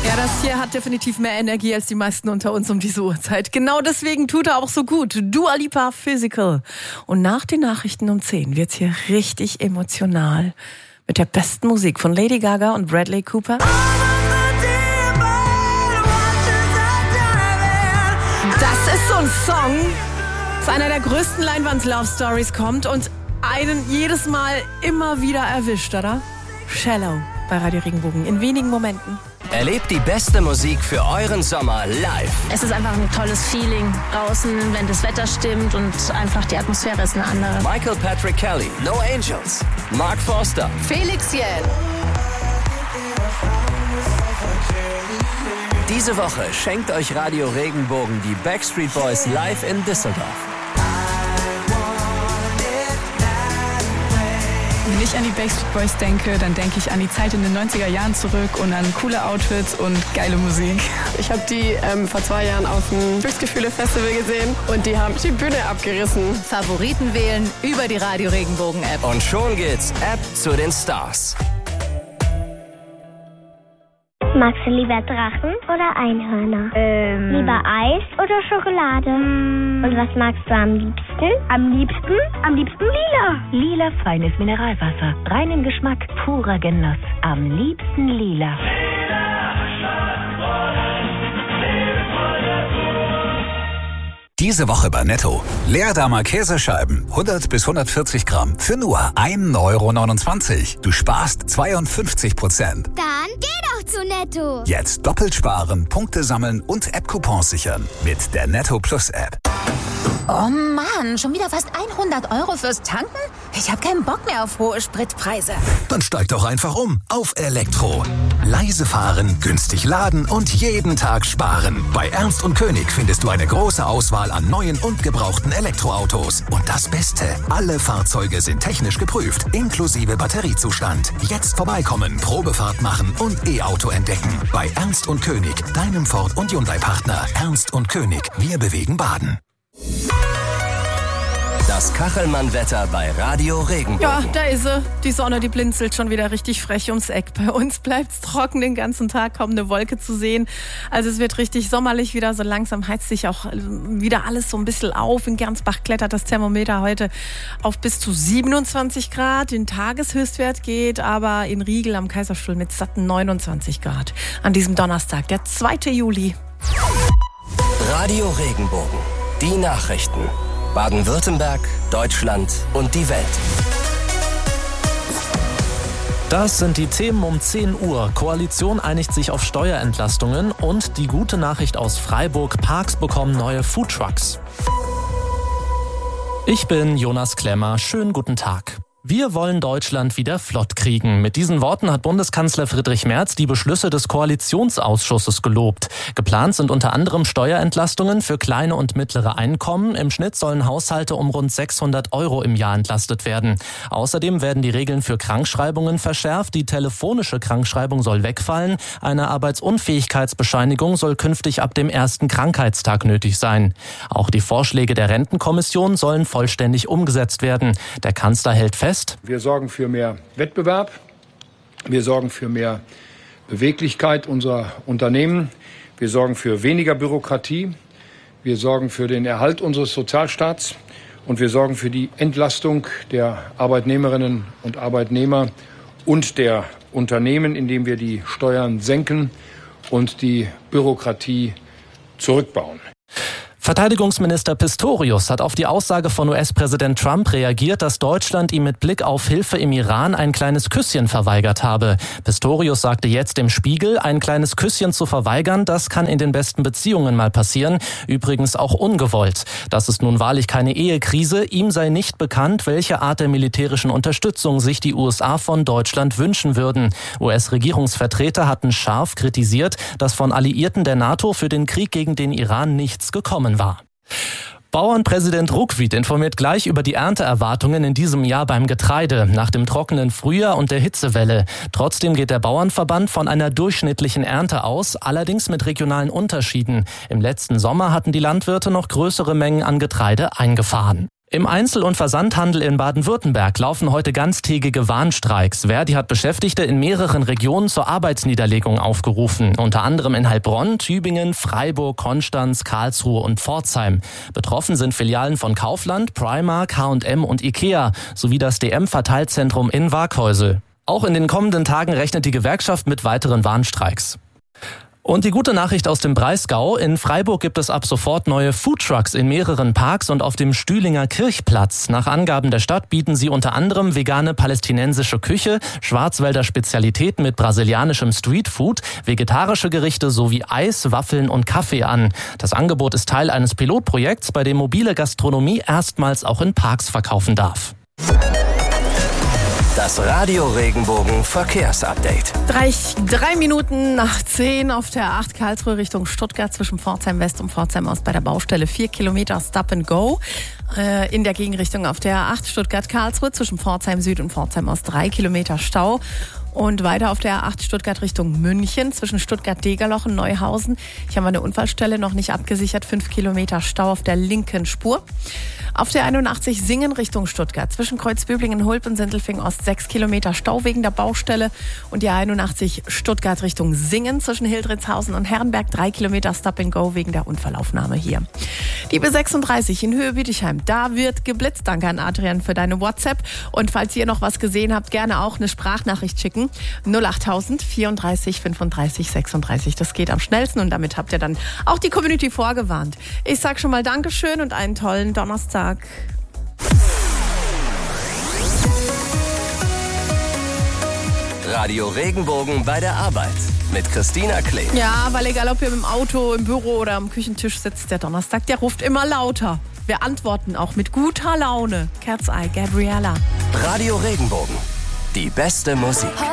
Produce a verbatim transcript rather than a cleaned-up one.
Ja, das hier hat definitiv mehr Energie als die meisten unter uns um diese Uhrzeit. Genau deswegen tut er auch so gut. Dua Lipa, Physical. Und nach den Nachrichten um zehn wird's hier richtig emotional mit der besten Musik von Lady Gaga und Bradley Cooper. Das ist so ein Song, das einer der größten Leinwand-Love-Stories kommt und einen jedes Mal immer wieder erwischt, oder? Shallow bei Radio Regenbogen in wenigen Momenten. Erlebt die beste Musik für euren Sommer live. Es ist einfach ein tolles Feeling draußen, wenn das Wetter stimmt und einfach die Atmosphäre ist eine andere. Michael Patrick Kelly, No Angels, Mark Forster, Felix Jähn. Diese Woche schenkt euch Radio Regenbogen die Backstreet Boys live in Düsseldorf. Wenn ich an die Backstreet Boys denke, dann denke ich an die Zeit in den neunziger Jahren zurück und an coole Outfits und geile Musik. Ich habe die ähm, vor zwei Jahren auf dem Glücksgefühle-Festival gesehen und die haben die Bühne abgerissen. Favoriten wählen über die Radio Regenbogen-App. Und schon geht's App zu den Stars. Magst du lieber Drachen oder Einhörner? Ähm. Lieber Eis oder Schokolade? Mm. Und was magst du am liebsten? Am liebsten? Am liebsten lila. Lila feines Mineralwasser. Reinen Geschmack, purer Genuss. Am liebsten lila. Diese Woche bei Netto. Leerdammer Käsescheiben, hundert bis hundertvierzig Gramm, für nur ein Euro neunundzwanzig. Du sparst zweiundfünfzig Prozent. Dann geh doch zu Netto. Jetzt doppelt sparen, Punkte sammeln und App-Coupons sichern. Mit der Netto Plus App. Oh Mann, schon wieder fast hundert Euro fürs Tanken? Ich habe keinen Bock mehr auf hohe Spritpreise. Dann steig doch einfach um auf Elektro. Leise fahren, günstig laden und jeden Tag sparen. Bei Ernst und König findest du eine große Auswahl an neuen und gebrauchten Elektroautos. Und das Beste, alle Fahrzeuge sind technisch geprüft, inklusive Batteriezustand. Jetzt vorbeikommen, Probefahrt machen und E-Auto entdecken. Bei Ernst und König, deinem Ford- und Hyundai-Partner. Ernst und König, wir bewegen Baden. Das Kachelmann-Wetter bei Radio Regenbogen. Ja, da ist sie. Die Sonne, die blinzelt schon wieder richtig frech ums Eck. Bei uns bleibt's trocken den ganzen Tag, kaum eine Wolke zu sehen. Also es wird richtig sommerlich wieder. So langsam heizt sich auch wieder alles so ein bisschen auf. In Gernsbach klettert das Thermometer heute auf bis zu siebenundzwanzig Grad. Den Tageshöchstwert geht aber in Riegel am Kaiserstuhl mit satten neunundzwanzig Grad. An diesem Donnerstag, der zweiten Juli. Radio Regenbogen. Die Nachrichten. Baden-Württemberg, Deutschland und die Welt. Das sind die Themen um zehn Uhr. Koalition einigt sich auf Steuerentlastungen und die gute Nachricht aus Freiburg: Parks bekommen neue Foodtrucks. Ich bin Jonas Klemmer. Schönen guten Tag. Wir wollen Deutschland wieder flott kriegen. Mit diesen Worten hat Bundeskanzler Friedrich Merz die Beschlüsse des Koalitionsausschusses gelobt. Geplant sind unter anderem Steuerentlastungen für kleine und mittlere Einkommen. Im Schnitt sollen Haushalte um rund sechshundert Euro im Jahr entlastet werden. Außerdem werden die Regeln für Krankschreibungen verschärft. Die telefonische Krankschreibung soll wegfallen. Eine Arbeitsunfähigkeitsbescheinigung soll künftig ab dem ersten Krankheitstag nötig sein. Auch die Vorschläge der Rentenkommission sollen vollständig umgesetzt werden. Der Kanzler hält fest: Wir sorgen für mehr Wettbewerb, wir sorgen für mehr Beweglichkeit unserer Unternehmen, wir sorgen für weniger Bürokratie, wir sorgen für den Erhalt unseres Sozialstaats und wir sorgen für die Entlastung der Arbeitnehmerinnen und Arbeitnehmer und der Unternehmen, indem wir die Steuern senken und die Bürokratie zurückbauen. Verteidigungsminister Pistorius hat auf die Aussage von U S-Präsident Trump reagiert, dass Deutschland ihm mit Blick auf Hilfe im Iran ein kleines Küsschen verweigert habe. Pistorius sagte jetzt im Spiegel, ein kleines Küsschen zu verweigern, das kann in den besten Beziehungen mal passieren, übrigens auch ungewollt. Das ist nun wahrlich keine Ehekrise, ihm sei nicht bekannt, welche Art der militärischen Unterstützung sich die U S A von Deutschland wünschen würden. U S-Regierungsvertreter hatten scharf kritisiert, dass von Alliierten der NATO für den Krieg gegen den Iran nichts gekommen war. Bauernpräsident Ruckwied informiert gleich über die Ernteerwartungen in diesem Jahr beim Getreide, nach dem trockenen Frühjahr und der Hitzewelle. Trotzdem geht der Bauernverband von einer durchschnittlichen Ernte aus, allerdings mit regionalen Unterschieden. Im letzten Sommer hatten die Landwirte noch größere Mengen an Getreide eingefahren. Im Einzel- und Versandhandel in Baden-Württemberg laufen heute ganztägige Warnstreiks. Verdi hat Beschäftigte in mehreren Regionen zur Arbeitsniederlegung aufgerufen. Unter anderem in Heilbronn, Tübingen, Freiburg, Konstanz, Karlsruhe und Pforzheim. Betroffen sind Filialen von Kaufland, Primark, H und M und Ikea sowie das D M-Verteilzentrum in Waaghäusel. Auch in den kommenden Tagen rechnet die Gewerkschaft mit weiteren Warnstreiks. Und die gute Nachricht aus dem Breisgau: In Freiburg gibt es ab sofort neue Foodtrucks in mehreren Parks und auf dem Stühlinger Kirchplatz. Nach Angaben der Stadt bieten sie unter anderem vegane palästinensische Küche, Schwarzwälder Spezialitäten mit brasilianischem Streetfood, vegetarische Gerichte sowie Eis, Waffeln und Kaffee an. Das Angebot ist Teil eines Pilotprojekts, bei dem mobile Gastronomie erstmals auch in Parks verkaufen darf. Das Radio Regenbogen Verkehrsupdate. Drei, drei Minuten nach zehn auf der A acht Karlsruhe Richtung Stuttgart zwischen Pforzheim West und Pforzheim Ost bei der Baustelle. Vier Kilometer Stop and Go. Äh, in der Gegenrichtung auf der A acht Stuttgart-Karlsruhe zwischen Pforzheim Süd und Pforzheim Ost drei Kilometer Stau. Und weiter auf der A acht Stuttgart Richtung München zwischen Stuttgart-Degerloch und Neuhausen. Hier haben wir eine Unfallstelle noch nicht abgesichert. Fünf Kilometer Stau auf der linken Spur. Auf der einundachtzig Singen Richtung Stuttgart zwischen Kreuzbüblingen, Hulp und Sindelfingen Ost sechs Kilometer Stau wegen der Baustelle. Und die einundachtzig Stuttgart Richtung Singen zwischen Hildritzhausen und Herrenberg drei Kilometer Stop and Go wegen der Unfallaufnahme hier. Die B sechsunddreißig in Höhe Bietigheim, da wird geblitzt. Danke an Adrian für deine WhatsApp. Und falls ihr noch was gesehen habt, gerne auch eine Sprachnachricht schicken. null achttausend vierunddreißig fünfunddreißig sechsunddreißig. Das geht am schnellsten und damit habt ihr dann auch die Community vorgewarnt. Ich sag schon mal Dankeschön und einen tollen Donnerstag. Radio Regenbogen bei der Arbeit mit Christina Klee. Ja, weil egal ob ihr im Auto, im Büro oder am Küchentisch sitzt, der Donnerstag, der ruft immer lauter. Wir antworten auch mit guter Laune. Cat's Eye, Gabriella. Radio Regenbogen. Die beste Musik.